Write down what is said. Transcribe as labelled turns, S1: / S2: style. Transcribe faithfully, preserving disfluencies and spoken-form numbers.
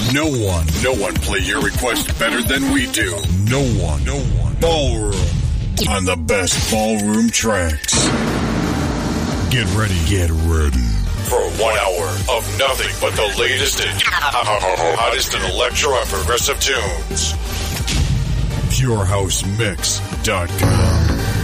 S1: No one, no one play your request better than we do. No one, no one. Ballroom on the best ballroom tracks. Get ready, get ready for one hour of nothing but the latest and hottest in electro and progressive tunes. pure house mix dot com